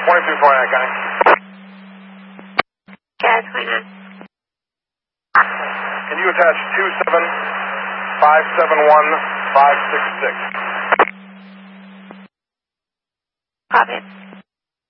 2229, Connie. Yeah, 29. Can you attach 27571-566? Copy.